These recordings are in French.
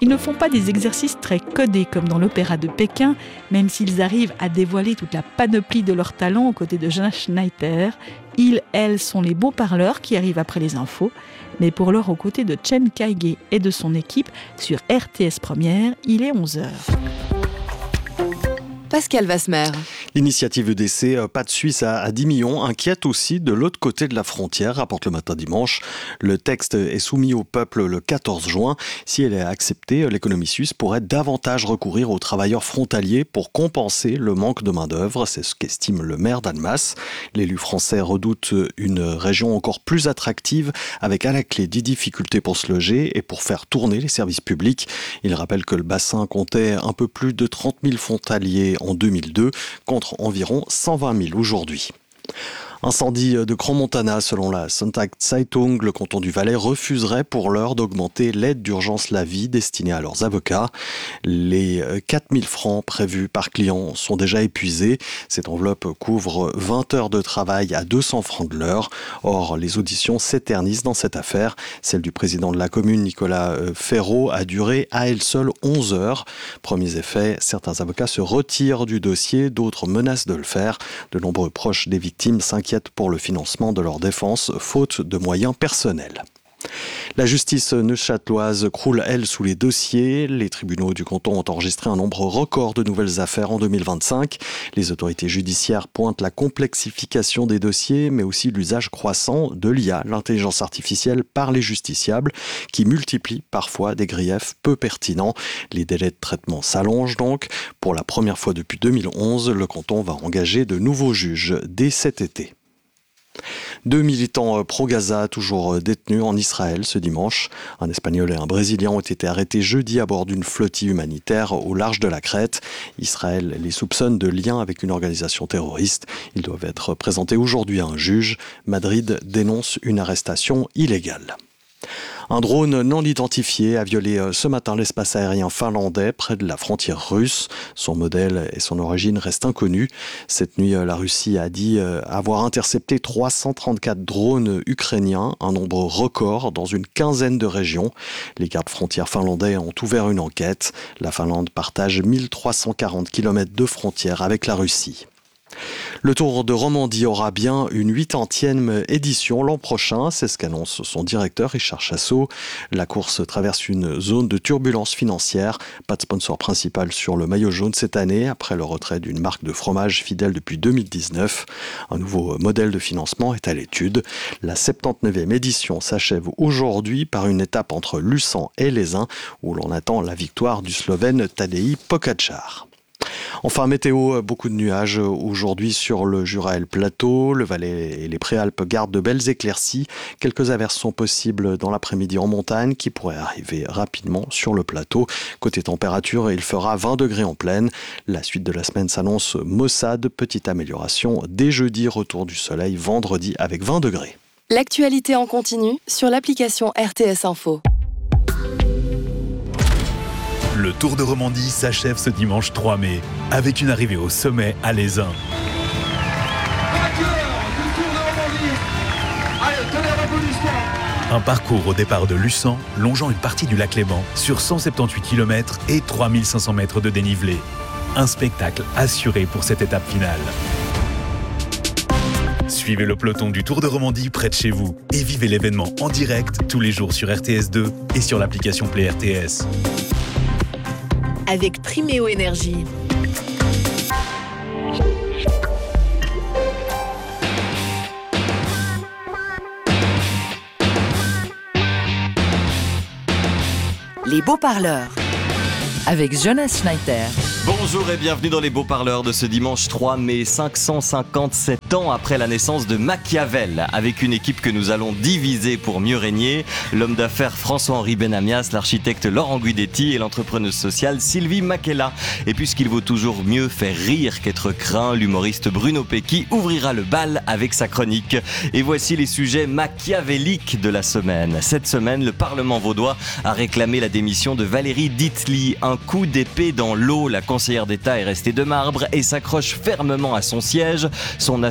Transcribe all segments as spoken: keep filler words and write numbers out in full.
Ils ne font pas des exercices très codés comme dans l'opéra de Pékin, même s'ils arrivent à dévoiler toute la panoplie de leurs talents aux côtés de Jonas Schneider. Ils, elles, sont les beaux parleurs qui arrivent après les infos. Mais pour l'heure, aux côtés de Chen Kaige et de son équipe, sur R T S Première, il est onze heures. Pascal Vasmer. L'initiative E D C, pas de Suisse à dix millions, inquiète aussi de l'autre côté de la frontière, rapporte le Matin Dimanche. Le texte est soumis au peuple le quatorze juin. Si elle est acceptée, l'économie suisse pourrait davantage recourir aux travailleurs frontaliers pour compenser le manque de main-d'œuvre. C'est ce qu'estime le maire d'Annemasse. L'élu français redoute une région encore plus attractive, avec à la clé des difficultés pour se loger et pour faire tourner les services publics. Il rappelle que le bassin comptait un peu plus de trente mille frontaliers en deux mille deux, contre environ cent vingt mille aujourd'hui. Incendie de Crans-Montana, selon la Sonntagszeitung, le canton du Valais refuserait pour l'heure d'augmenter l'aide d'urgence la vie destinée à leurs avocats. Les quatre mille francs prévus par client sont déjà épuisés. Cette enveloppe couvre vingt heures de travail à deux cents francs de l'heure. Or, les auditions s'éternisent dans cette affaire. Celle du président de la commune, Nicolas Ferraud, a duré à elle seule onze heures. Premiers effets, certains avocats se retirent du dossier, d'autres menacent de le faire. De nombreux proches des victimes s'inquiètent pour le financement de leur défense, faute de moyens personnels. La justice neuchâteloise croule, elle, sous les dossiers. Les tribunaux du canton ont enregistré un nombre record de nouvelles affaires en deux mille vingt-cinq. Les autorités judiciaires pointent la complexification des dossiers, mais aussi l'usage croissant de l'I A, l'intelligence artificielle, par les justiciables, qui multiplient parfois des griefs peu pertinents. Les délais de traitement s'allongent donc. Pour la première fois depuis deux mille onze, le canton va engager de nouveaux juges dès cet été. Deux militants pro-Gaza toujours détenus en Israël ce dimanche. Un Espagnol et un Brésilien ont été arrêtés jeudi à bord d'une flottille humanitaire au large de la Crète. Israël les soupçonne de lien avec une organisation terroriste. Ils doivent être présentés aujourd'hui à un juge. Madrid dénonce une arrestation illégale. Un drone non identifié a violé ce matin l'espace aérien finlandais près de la frontière russe. Son modèle et son origine restent inconnus. Cette nuit, la Russie a dit avoir intercepté trois cent trente-quatre drones ukrainiens, un nombre record dans une quinzaine de régions. Les gardes-frontières finlandais ont ouvert une enquête. La Finlande partage mille trois cent quarante kilomètres de frontière avec la Russie. Le Tour de Romandie aura bien une huitième édition l'an prochain, c'est ce qu'annonce son directeur Richard Chassot. La course traverse une zone de turbulence financière. Pas de sponsor principal sur le maillot jaune cette année, après le retrait d'une marque de fromage fidèle depuis deux mille dix-neuf. Un nouveau modèle de financement est à l'étude. La soixante-dix-neuvième édition s'achève aujourd'hui par une étape entre Luçan et Lézin, où l'on attend la victoire du Slovène Tadej Pogačar. Enfin, météo, beaucoup de nuages aujourd'hui sur le Jura et le Plateau. Le Valais et les Préalpes gardent de belles éclaircies. Quelques averses sont possibles dans l'après-midi en montagne qui pourraient arriver rapidement sur le plateau. Côté température, il fera vingt degrés en plaine. La suite de la semaine s'annonce maussade. Petite amélioration dès jeudi, retour du soleil vendredi avec vingt degrés. L'actualité en continu sur l'application R T S Info. Le Tour de Romandie s'achève ce dimanche trois mai, avec une arrivée au sommet à Lézin. Un parcours au départ de Luçan, longeant une partie du lac Léman sur cent soixante-dix-huit kilomètres et trois mille cinq cents mètres de dénivelé. Un spectacle assuré pour cette étape finale. Suivez le peloton du Tour de Romandie près de chez vous et vivez l'événement en direct tous les jours sur R T S deux et sur l'application Play R T S. Avec Priméo Énergie. Les beaux parleurs. Avec Jonas Schneider. Bonjour et bienvenue dans les beaux parleurs de ce dimanche trois mai, cinq cent cinquante-sept ans après la naissance de Machiavel, avec une équipe que nous allons diviser pour mieux régner, l'homme d'affaires François-Henri Benamias, l'architecte Laurent Guidetti et l'entrepreneuse sociale Sylvie Makela. Et puisqu'il vaut toujours mieux faire rire qu'être craint, l'humoriste Bruno Pecky ouvrira le bal avec sa chronique. Et voici les sujets machiavéliques de la semaine. Cette semaine, le Parlement vaudois a réclamé la démission de Valérie Dietly. Un coup d'épée dans l'eau, la conseillère d'État est restée de marbre et s'accroche fermement à son siège. Son assurance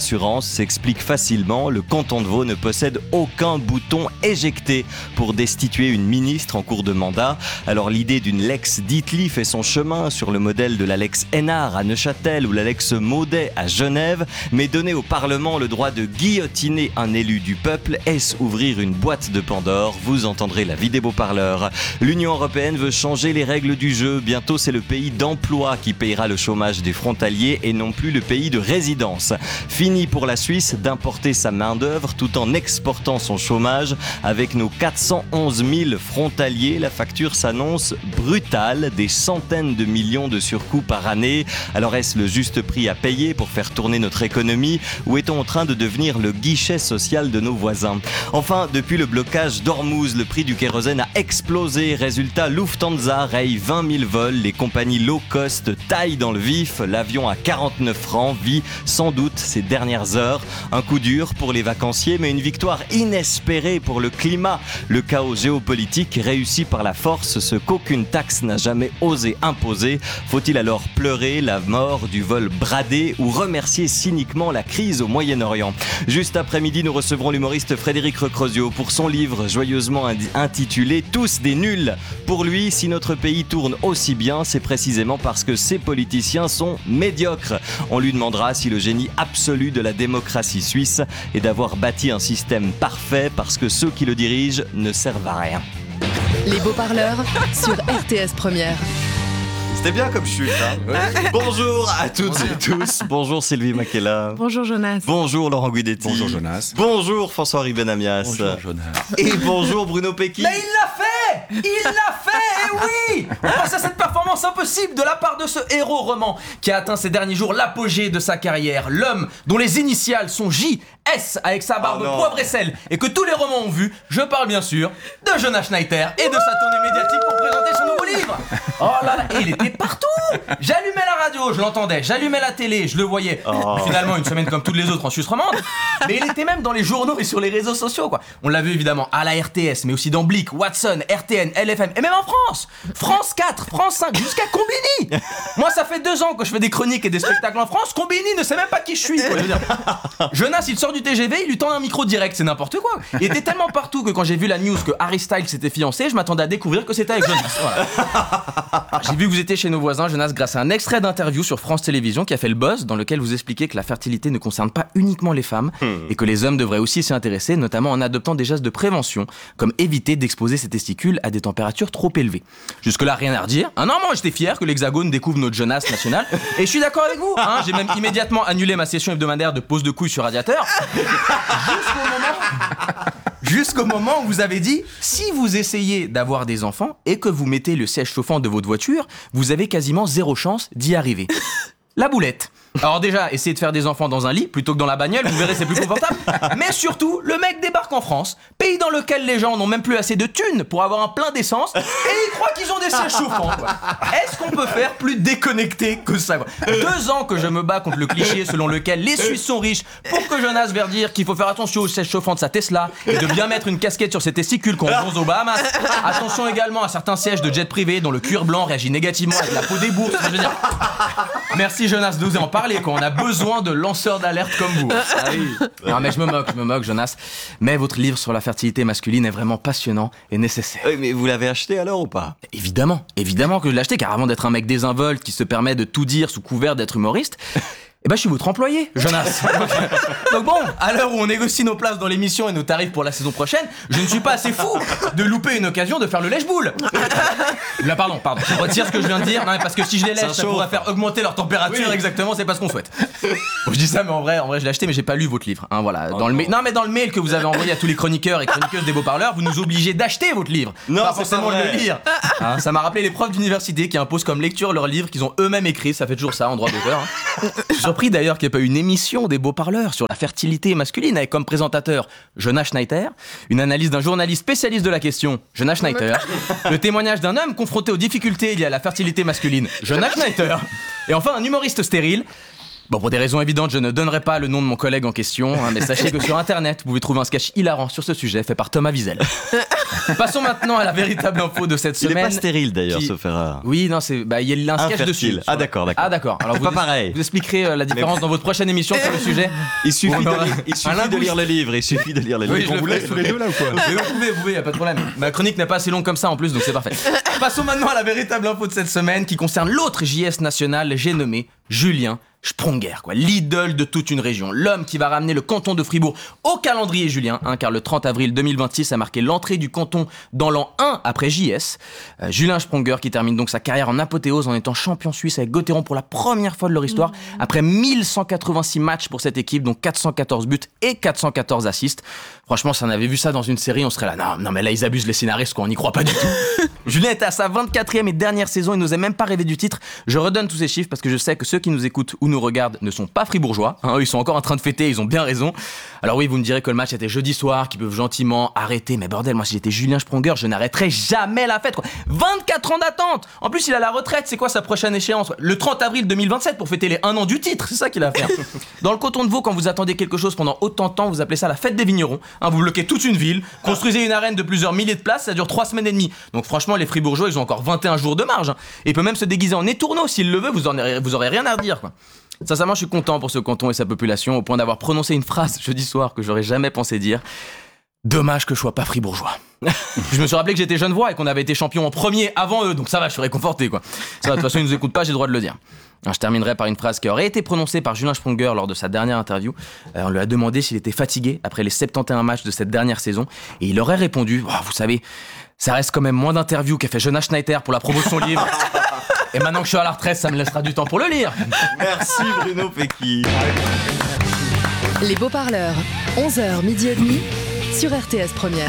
d'assurance s'explique facilement. Le canton de Vaud ne possède aucun bouton éjecté pour destituer une ministre en cours de mandat. Alors l'idée d'une Lex Ditli fait son chemin sur le modèle de la Lex Hénard à Neuchâtel ou la Lex Maudet à Genève. Mais donner au Parlement le droit de guillotiner un élu du peuple, est-ce ouvrir une boîte de Pandore? Vous entendrez l'avis des beaux-parleurs. L'Union européenne veut changer les règles du jeu. Bientôt, c'est le pays d'emploi qui payera le chômage des frontaliers et non plus le pays de résidence. Fini pour la Suisse d'importer sa main-d'œuvre tout en exportant son chômage. Avec nos quatre cent onze mille frontaliers, la facture s'annonce brutale, des centaines de millions de surcoûts par année. Alors est-ce le juste prix à payer pour faire tourner notre économie ou est-on en train de devenir le guichet social de nos voisins? Enfin, depuis le blocage d'Ormuz, le prix du kérosène a explosé. Résultat, Lufthansa raye vingt mille vols. Les compagnies low cost taillent dans le vif. L'avion à quarante-neuf francs vit sans doute ces dernières heures. Un coup dur pour les vacanciers, mais une victoire inespérée pour le climat. Le chaos géopolitique réussit par la force ce qu'aucune taxe n'a jamais osé imposer. Faut-il alors pleurer la mort du vol bradé ou remercier cyniquement la crise au Moyen-Orient? Juste après-midi, nous recevrons l'humoriste Frédéric Recrozio pour son livre joyeusement intitulé « Tous des nuls ». Pour lui, si notre pays tourne aussi bien, c'est précisément parce que ses politiciens sont médiocres. On lui demandera si le génie absolu de la démocratie suisse est d'avoir bâti un système parfait parce que ceux qui le dirigent ne servent à rien. Les beaux-parleurs sur R T S Première. C'était bien comme chute, hein. Ouais. Bonjour à toutes et tous. Bonjour Sylvie Makela. Bonjour Jonas. Bonjour Laurent Guidetti. Bonjour Jonas. Bonjour François-Henri Benamias. Bonjour Jonas. Et bonjour Bruno Pecky. Mais il l'a fait! Il l'a fait! Et oui! Grâce à cette performance impossible de la part de ce héros roman qui a atteint ces derniers jours l'apogée de sa carrière, l'homme dont les initiales sont J S avec sa barbe oh poivre et sel et que tous les romans ont vu, je parle bien sûr de Jonas Schneider et de sa tournée médiatique pour présenter son nouveau livre. Oh là là, et il était partout! J'allumais la radio, je l'entendais, j'allumais la télé, je le voyais. Oh. Finalement, une semaine comme toutes les autres en Suisse romande. Mais il était même dans les journaux et sur les réseaux sociaux, quoi. On l'a vu évidemment à la R T S, mais aussi dans Blick, Watson, R T N, L F M, et même en France. France quatre, France cinq, jusqu'à Combini. Moi, ça fait deux ans que je fais des chroniques et des spectacles en France. Combini ne sait même pas qui je suis, quoi, je veux dire. Jonas, il sort du T G V, il lui tend un micro direct, c'est n'importe quoi. Il était tellement partout que quand j'ai vu la news que Harry Styles s'était fiancé, je m'attendais à découvrir que c'était avec Jonas. Voilà. J'ai vu que vous étiez chez nos voisins, Jonas, grâce à un extrait d'interview sur France Télévisions qui a fait le buzz, dans lequel vous expliquez que la fertilité ne concerne pas uniquement les femmes hmm. et que les hommes devraient aussi s'y intéresser, notamment en adoptant des gestes de prévention, comme éviter d'exposer ses testicules à des températures trop élevées. Jusque-là, rien à redire. Ah non, moi j'étais fier que l'Hexagone découvre notre Jonas national, et je suis d'accord avec vous. Hein, j'ai même immédiatement annulé ma session hebdomadaire de pose de couilles sur radiateur. Jusqu'au moment... Jusqu'au moment où vous avez dit, si vous essayez d'avoir des enfants et que vous mettez le siège chauffant de votre voiture, vous avez quasiment zéro chance d'y arriver. La boulette. Alors déjà, essayez de faire des enfants dans un lit plutôt que dans la bagnole, vous verrez, c'est plus confortable. Mais surtout, le mec débarque en France, pays dans lequel les gens n'ont même plus assez de thunes pour avoir un plein d'essence, et ils croient qu'ils ont des sièges chauffants, quoi. Est-ce qu'on peut faire plus déconnecté que ça, quoi? Deux ans que je me bats contre le cliché selon lequel les Suisses sont riches pour que Jonas vienne dire qu'il faut faire attention au siège chauffant de sa Tesla et de bien mettre une casquette sur ses testicules quand on bronze aux Bahamas. Attention également à certains sièges de jet privé dont le cuir blanc réagit négativement avec la peau des bourses. Je veux dire. Merci Jonas d'oser en parler quand on a besoin de lanceurs d'alerte comme vous. Ah oui. Non mais je me moque, je me moque Jonas. Mais votre livre sur la fertilité masculine est vraiment passionnant et nécessaire. Oui, mais vous l'avez acheté alors ou pas? Évidemment, évidemment que je l'ai acheté, car avant d'être un mec désinvolte qui se permet de tout dire sous couvert d'être humoriste, eh ben je suis votre employé, Jonas. Donc bon, à l'heure où on négocie nos places dans l'émission et nos tarifs pour la saison prochaine, je ne suis pas assez fou de louper une occasion de faire le lèche-boule. Là, pardon, pardon, je retire ce que je viens de dire. Non, mais parce que si je les lèche, ça pourrait faire augmenter leur température. Oui. Exactement, c'est pas ce qu'on souhaite. Bon, je dis ça, mais en vrai, en vrai, je l'ai acheté, mais j'ai pas lu votre livre. Hein, voilà. Oh dans non. le ma- non, mais dans le mail que vous avez envoyé à tous les chroniqueurs et chroniqueuses des beaux-parleurs, vous nous obligez d'acheter votre livre. Non, pas c'est forcément pas vrai. de le lire. Hein, ça m'a rappelé les profs d'université qui imposent comme lecture leurs livres qu'ils ont eux-mêmes écrits. Ça fait toujours ça en droit d'auteur. Hein. Je suis surpris d'ailleurs qu'il n'y ait pas eu une émission des beaux-parleurs sur la fertilité masculine avec comme présentateur Jonas Schneider, une analyse d'un journaliste spécialiste de la question, Jonas Schneider, le témoignage d'un homme confronté aux difficultés liées à la fertilité masculine, Jonas Schneider, et enfin un humoriste stérile, Bon, pour des raisons évidentes, je ne donnerai pas le nom de mon collègue en question, hein, mais sachez que sur Internet, vous pouvez trouver un sketch hilarant sur ce sujet fait par Thomas Wiesel. Passons maintenant à la véritable info de cette Il semaine. n'est pas stérile d'ailleurs, qui... sauf erreur. Oui, non, c'est, bah, il y a un sketch Infertile. dessus. Ah d'accord, d'accord. Ah d'accord. Alors C'est vous pas pareil. Vous expliquerez euh, la différence Mais... dans votre prochaine émission sur le sujet. Il suffit, On de, aura... lire, il suffit de lire le livre. Il suffit de lire le livre. Oui, je On le vous fais, laisse je tous le les fais. deux là ou quoi? Mais vous pouvez, vous pouvez, y a pas de problème. Ma chronique n'est pas assez longue comme ça en plus, donc c'est parfait. Passons maintenant à la véritable info de cette semaine qui concerne l'autre J S national, j'ai nommé Julien Sprunger, quoi, l'idole de toute une région, l'homme qui va ramener le canton de Fribourg au calendrier julien, hein, car le trente avril deux mille vingt-six a marqué l'entrée du canton dans l'an un après J S. Euh, Julien Sprunger qui termine donc sa carrière en apothéose en étant champion suisse avec Gotteron pour la première fois de leur histoire, mmh. après mille cent quatre-vingt-six matchs pour cette équipe, dont quatre cent quatorze buts et quatre cent quatorze assists. Franchement, si on avait vu ça dans une série, on serait là, non, non mais là ils abusent les scénaristes, quoi, on n'y croit pas du tout. Julien était à sa vingt-quatrième et dernière saison, il n'osait même pas rêver du titre. Je redonne tous ces chiffres parce que je sais que ceux qui nous écoutent ou nous regardent ne sont pas fribourgeois, hein, eux ils sont encore en train de fêter, ils ont bien raison. Alors oui, vous me direz que le match était jeudi soir, qu'ils peuvent gentiment arrêter, mais bordel, moi si j'étais Julien Sprunger, je n'arrêterais jamais la fête, quoi. vingt-quatre ans d'attente. En plus il a la retraite, c'est quoi sa prochaine échéance? Le trente avril deux mille vingt-sept pour fêter les un an du titre, c'est ça qu'il a à faire. Dans le canton de Vaud, quand vous attendez quelque chose pendant autant de temps, vous appelez ça la fête des vignerons, hein, vous bloquez toute une ville, construisez une arène de plusieurs milliers de places, ça dure trois semaines et demie. Donc franchement les fribourgeois ils ont encore vingt et un jours de marge, hein. Et il peut même se déguiser en étourneau s'il le veut, vous, en aurez, vous aurez rien à redire, quoi. Sincèrement, je suis content pour ce canton et sa population, au point d'avoir prononcé une phrase jeudi soir que j'aurais jamais pensé dire. Dommage que je sois pas fribourgeois. Je me suis rappelé que j'étais Genevois et qu'on avait été champion en premier avant eux, donc ça va, je suis réconforté, quoi. Ça va, de toute façon, ils nous écoutent pas, j'ai le droit de le dire. Alors, je terminerai par une phrase qui aurait été prononcée par Julien Sprunger lors de sa dernière interview. Euh, on lui a demandé s'il était fatigué après les soixante et onze matchs de cette dernière saison, et il aurait répondu, oh, vous savez, ça reste quand même moins d'interviews qu'a fait Jonas Schneider pour la promo de son livre. Et maintenant que je suis à la retraite, ça me laissera du temps pour le lire. Merci Bruno Pecky. Les Beaux-Parleurs, onze heures midi et demi sur R T S Première.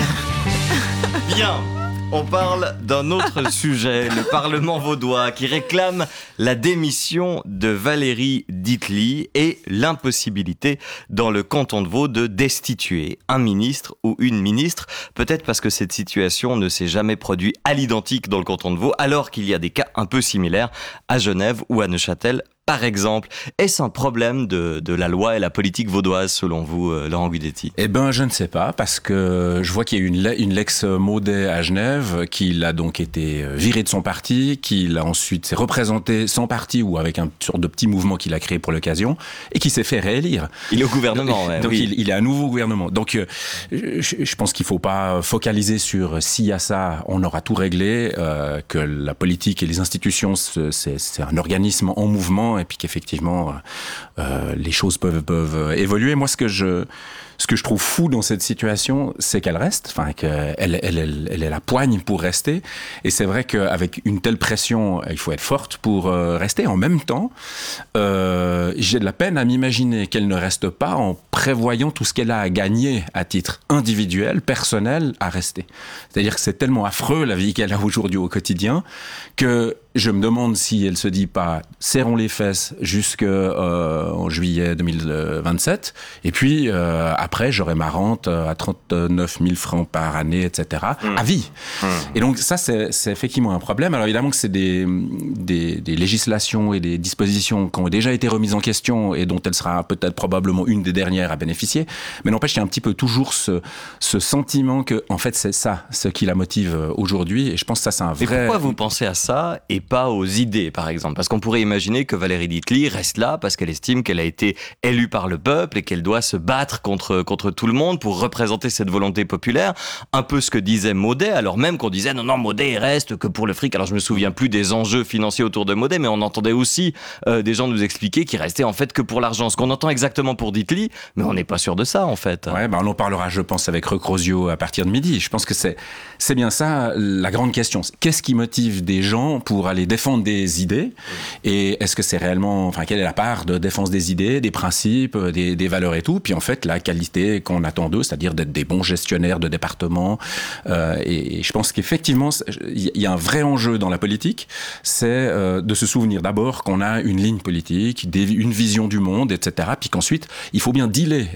Bien, on parle d'un autre sujet, le Parlement vaudois qui réclame la démission de Valérie Dietly et l'impossibilité dans le canton de Vaud de destituer un ministre ou une ministre, peut-être parce que cette situation ne s'est jamais produite à l'identique dans le canton de Vaud, alors qu'il y a des cas un peu similaires à Genève ou à Neuchâtel. Par exemple, est-ce un problème de, de la loi et la politique vaudoise selon vous, euh, Laurent Guidetti? Eh ben, je ne sais pas, parce que je vois qu'il y a eu une, une Lex Maudet à Genève, qu'il a donc été viré de son parti, qu'il a ensuite s'est représenté sans parti ou avec un sorte de petit mouvement qu'il a créé pour l'occasion, et qui s'est fait réélire. Il est au gouvernement, ouais, donc oui. il, il est à nouveau au gouvernement. Donc euh, je, je pense qu'il ne faut pas focaliser sur s'il y a ça, on aura tout réglé, euh, que la politique et les institutions, c'est, c'est un organisme en mouvement, et puis qu'effectivement euh, les choses peuvent, peuvent évoluer. Moi, ce que je ce que je trouve fou dans cette situation, c'est qu'elle reste, enfin qu'elle elle, elle, elle est la poigne pour rester. Et c'est vrai qu'avec une telle pression, il faut être forte pour euh, rester. En même temps, euh, j'ai de la peine à m'imaginer qu'elle ne reste pas en prévoyant tout ce qu'elle a à gagner à titre individuel, personnel, à rester. C'est-à-dire que c'est tellement affreux la vie qu'elle a aujourd'hui au quotidien que je me demande si elle se dit pas serrons les fesses jusqu'en euh, juillet deux mille vingt-sept et puis euh, après j'aurai ma rente à trente-neuf mille francs par année, et cetera mmh. à vie. Mmh. Et donc ça c'est, c'est effectivement un problème. Alors évidemment que c'est des, des, des législations et des dispositions qui ont déjà été remises en question et dont elle sera peut-être probablement une des dernières à bénéficier. Mais n'empêche, il y a un petit peu toujours ce, ce sentiment que en fait c'est ça ce qui la motive aujourd'hui. Et je pense que ça c'est un vrai. Mais pourquoi vous pensez à ça et pas aux idées, par exemple? Parce qu'on pourrait imaginer que Valérie Dietly reste là parce qu'elle estime qu'elle a été élue par le peuple et qu'elle doit se battre contre, contre tout le monde pour représenter cette volonté populaire. Un peu ce que disait Maudet, alors même qu'on disait non, non, Maudet reste que pour le fric. Alors je me souviens plus des enjeux financiers autour de Maudet, mais on entendait aussi euh, des gens nous expliquer qu'il restait en fait que pour l'argent. Ce qu'on entend exactement pour Dietly, mais on n'est pas sûr de ça en fait. Ouais, ben on en parlera, je pense, avec Recrosio à partir de midi. Je pense que c'est, c'est bien ça la grande question. Qu'est-ce qui motive des gens pour aller défendre des idées, et est-ce que c'est réellement, enfin, quelle est la part de défense des idées, des principes, des, des valeurs et tout, puis en fait la qualité qu'on attend d'eux, c'est-à-dire d'être des bons gestionnaires de département. Euh, et, et je pense qu'effectivement il y a un vrai enjeu dans la politique, c'est euh, de se souvenir d'abord qu'on a une ligne politique, des, une vision du monde, et cetera, puis qu'ensuite il faut bien dealer